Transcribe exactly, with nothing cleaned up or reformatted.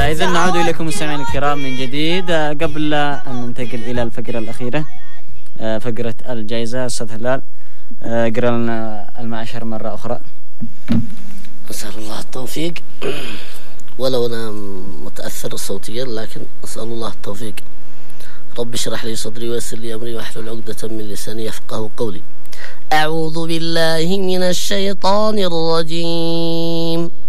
إذا نعود إليكم مستمعينا الكرام من جديد. قبل أن ننتقل إلى الفقرة الأخيرة فقرة الجائزة، أستاذ هلال اقرأ لنا المعشر مرة أخرى. أسأل الله التوفيق، ولو أنا متأثر صوتيا لكن أسأل الله التوفيق. رب اشرح لي صدري ويسر لي أمري واحلل عقدة من لساني يفقهوا قولي. أعوذ بالله من الشيطان الرجيم.